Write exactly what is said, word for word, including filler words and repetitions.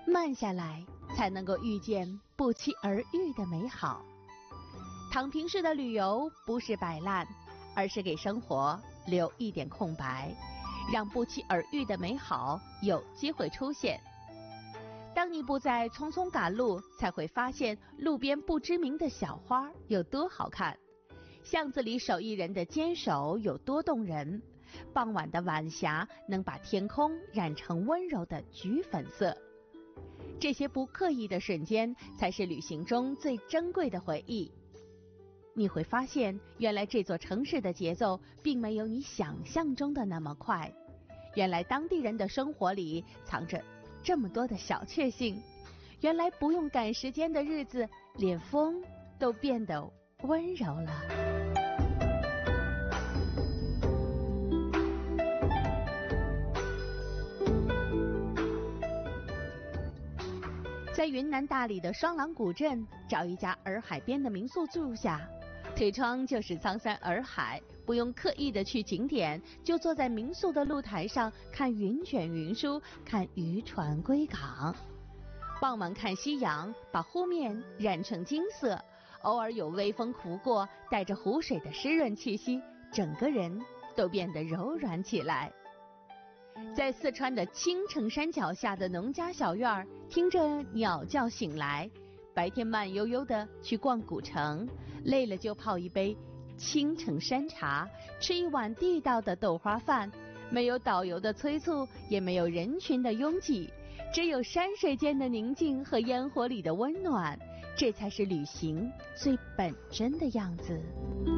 慢下来才能够遇见不期而遇的美好。躺平式的旅游不是摆烂，而是给生活留一点空白，让不期而遇的美好有机会出现。当你不再匆匆赶路，才会发现路边不知名的小花有多好看，巷子里手艺人的坚守有多动人，傍晚的晚霞能把天空染成温柔的橘粉色。这些不刻意的瞬间，才是旅行中最珍贵的回忆。你会发现，原来这座城市的节奏并没有你想象中的那么快，原来当地人的生活里藏着这么多的小确幸，原来不用赶时间的日子，连风都变得温柔了。在云南大理的双廊古镇，找一家洱海边的民宿住下，推窗就是苍山洱海，不用刻意的去景点，就坐在民宿的露台上看云卷云舒，看渔船归港。傍晚看夕阳，把湖面染成金色，偶尔有微风拂过，带着湖水的湿润气息，整个人都变得柔软起来。在四川的青城山脚下的农家小院，听着鸟叫醒来，白天慢悠悠的去逛古城，累了就泡一杯青城山茶，吃一碗地道的豆花饭，没有导游的催促，也没有人群的拥挤，只有山水间的宁静和烟火里的温暖，这才是旅行最本真的样子。